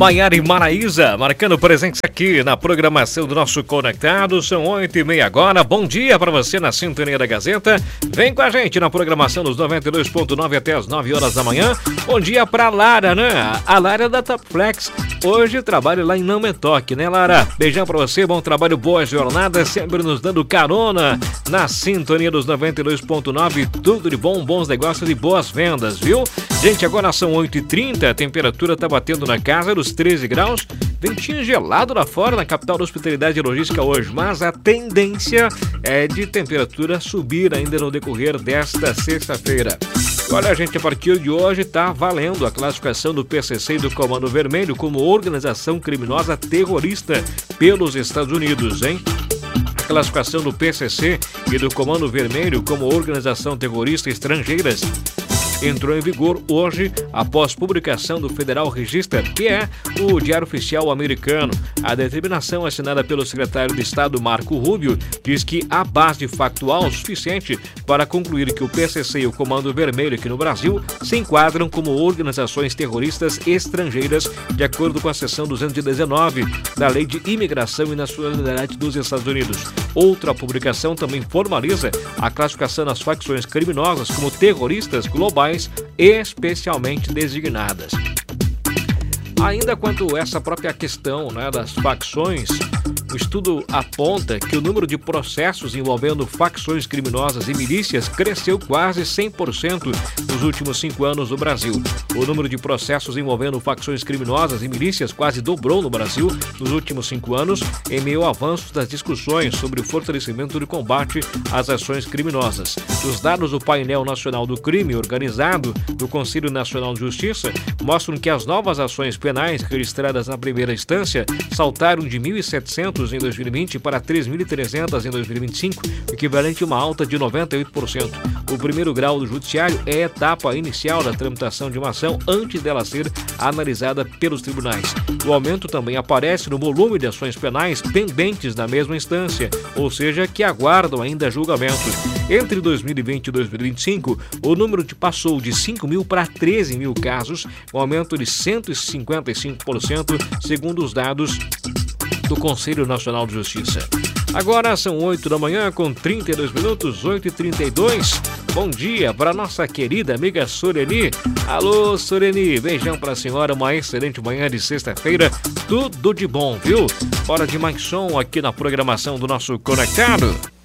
Maiara e Maraísa, marcando presença aqui na programação do nosso Conectado. São 8h30 agora. Bom dia para você na Sintonia da Gazeta. Vem com a gente na programação dos 92.9 até as 9 horas da manhã. Bom dia para Lara, né? A Lara da Topflex. Hoje trabalho lá em Não Me Toque, né, Lara? Beijão pra você, bom trabalho, boa jornada, sempre nos dando carona na sintonia dos 92.9. Tudo de bom, bons negócios e boas vendas, viu? Gente, agora são 8h30, a temperatura tá batendo na casa dos 13 graus. Ventinho gelado lá fora na capital da hospitalidade e logística hoje, mas a tendência é de temperatura subir ainda no decorrer desta sexta-feira. Olha, gente, a partir de hoje está valendo a classificação do PCC e do Comando Vermelho como organização criminosa terrorista pelos Estados Unidos, hein? A classificação do PCC e do Comando Vermelho como organização terrorista estrangeiras entrou em vigor hoje após publicação do Federal Register, que é o Diário Oficial americano. A determinação assinada pelo secretário de Estado Marco Rubio diz que há base factual suficiente para concluir que o PCC e o Comando Vermelho aqui no Brasil se enquadram como organizações terroristas estrangeiras, de acordo com a seção 219 da Lei de Imigração e Nacionalidade dos Estados Unidos. Outra publicação também formaliza a classificação das facções criminosas como terroristas globais especialmente designadas. Ainda quanto a essa própria questão, né, das facções, o estudo aponta que o número de processos envolvendo facções criminosas e milícias cresceu quase 100% nos últimos 5 anos no Brasil. O número de processos envolvendo facções criminosas e milícias quase dobrou no Brasil nos últimos 5 anos, em meio a avanços das discussões sobre o fortalecimento do combate às ações criminosas. Os dados do Painel Nacional do Crime Organizado do Conselho Nacional de Justiça mostram que as novas ações penais registradas na primeira instância saltaram de 1.700 em 2020 para 3.300 em 2025, equivalente a uma alta de 98%. O primeiro grau do judiciário é a etapa inicial da tramitação de uma ação antes dela ser analisada pelos tribunais. O aumento também aparece no volume de ações penais pendentes na mesma instância, ou seja, que aguardam ainda julgamento. Entre 2020 e 2025, o número passou de 5.000 para 13.000 casos, um aumento de 155%, segundo os dados do Conselho Nacional de Justiça. Agora são 8 da manhã com 32 minutos, 8h32. Bom dia para nossa querida amiga Soreni. Alô, Soreni, beijão para a senhora, uma excelente manhã de sexta-feira. Tudo de bom, viu? Hora de mais som aqui na programação do nosso Conectado.